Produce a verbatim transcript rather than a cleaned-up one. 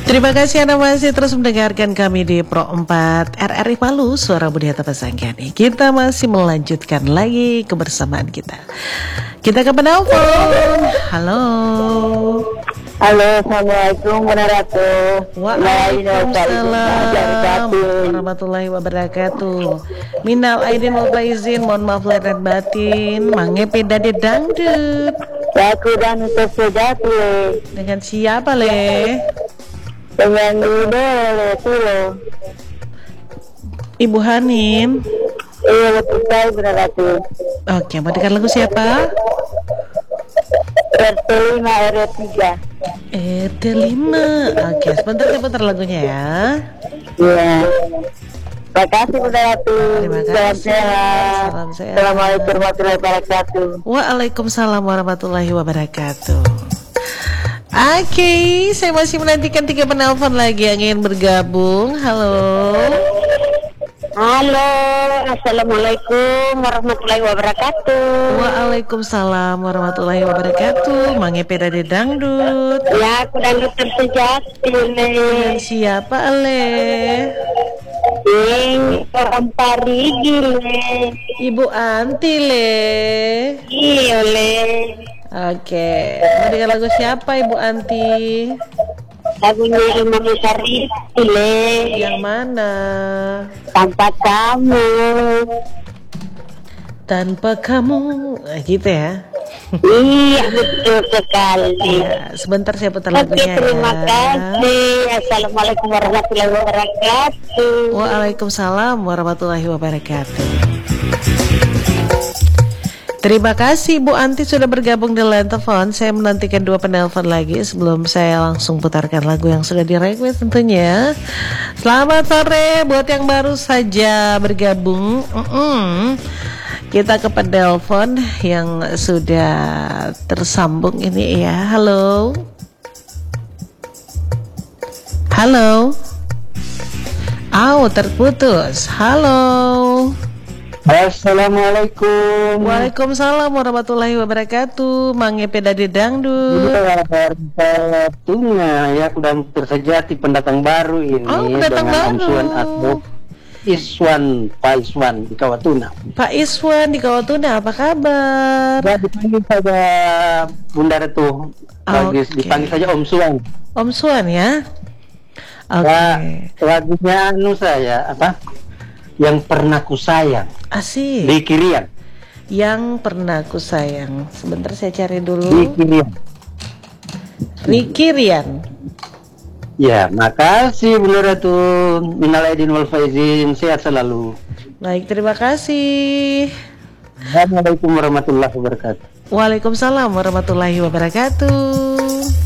Terima kasih Anda masih terus mendengarkan kami di Pro empat R R I Palu, Suara Budi Harta Pasangkani. Kita masih melanjutkan lagi kebersamaan kita. Kita ke penelpon. Halo. Halo, assalamualaikum warahmatullahi Waalaikumsalam warahmatullahi wabarakatuh. Minal aidin wal faizin, mohon maaf lahir dan batin. Mangepe dade dangdut. Aku dan untuk sejati. Dengan siapa le? Dengan Ibu Tulo. Ibu Hanin. Iya, betul saya berarti. Oke, mau dengar lagu siapa? R T lima R T tiga. R T lima. Oke, sebentar saya putar lagunya ya. Iya. Terima kasih Bu Ratu. Terima Salam kasih. sehat. Salam sehat. Assalamualaikum warahmatullahi wabarakatuh. Waalaikumsalam warahmatullahi wabarakatuh. Oke, saya masih menantikan tiga penelpon lagi yang ingin bergabung. Halo. Halo, assalamualaikum warahmatullahi wabarakatuh. Waalaikumsalam warahmatullahi wabarakatuh. Mangepe dade dangdut. Ya, aku dan dokter sejati Dengan le. siapa le? Yang orang Parigi le. Ibu Anti le. Iya le. Oke, mau dengar lagu siapa Ibu Anti? Lagunya Imam Syarif le. Yang mana? Tanpa kamu. Tanpa kamu, eh, gitu ya. Iya, betul sekali. Ya, sebentar saya putar Oke, lagunya terima ya. kasih. Assalamualaikum warahmatullahi wabarakatuh. Waalaikumsalam warahmatullahi wabarakatuh. Terima kasih Bu Anti sudah bergabung di line telepon. Saya menantikan dua penelpon lagi sebelum saya langsung putarkan lagu yang sudah di-request tentunya. Selamat sore buat yang baru saja bergabung. Mm-mm. Kita ke penelpon yang sudah tersambung ini ya. Halo. Halo. Au, terputus. Halo. Assalamualaikum. Waalaikumsalam warahmatullahi wabarakatuh. Mangepe dade dangdut. Tuna ya, aku dan tersejati pendatang baru ini. Oh, pendatang dengan baru. Om Suan atau Iswan, Pak Iswan di Kawatuna. Pak Iswan di Kawatuna, apa kabar? Ya, dipanggil saja Bunda Retu. Bagi Oke. dipanggil saja Om Suan. Om Suan ya. Oke. Ya, lagunya anu saya apa? Yang pernah ku sayang Asik. di Kirian. Yang pernah ku sayang. Sebentar saya cari Di dulu. Kirian. Riki Rian. Ya, makasih Bunda Ratu. Minal aidin wal faizin, sehat selalu. Baik, terima kasih. Assalamualaikum warahmatullahi wabarakatuh. Waalaikumsalam warahmatullahi wabarakatuh.